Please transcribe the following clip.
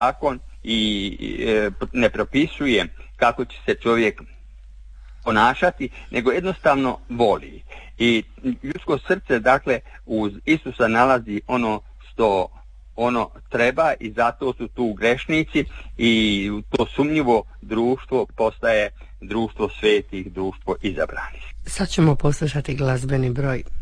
zakon i ne propisuje kako će se čovjek ponašati, nego jednostavno voli. I ljudsko srce, dakle, uz Isusa nalazi ono što ono treba i zato su tu grešnici i to sumnjivo društvo postaje društvo svetih, društvo izabranih. Sad ćemo poslušati glazbeni broj.